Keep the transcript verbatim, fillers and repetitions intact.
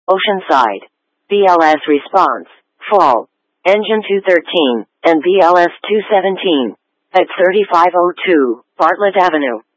Oceanside. B L S response, fall. Engine two thirteen, and B L S two seventeen. At thirty-five oh two, Bartlett Avenue.